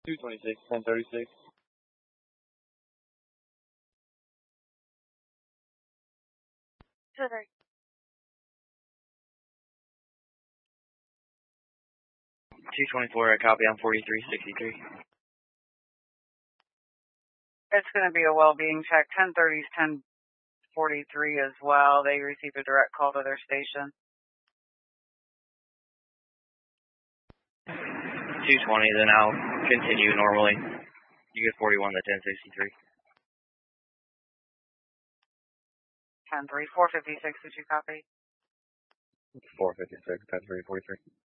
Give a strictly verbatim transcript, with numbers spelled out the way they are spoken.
two twenty-six, ten thirty-six. Sorry. two twenty-four, I copy on forty-three sixty-three. It's going to be a well-being check. ten thirty is ten forty-three as well. They received a direct call to their station. two twenty, then I'll continue normally. You get forty-one to ten sixty-three. ten three, four fifty-six, did you copy? four fifty-six, ten three forty-three.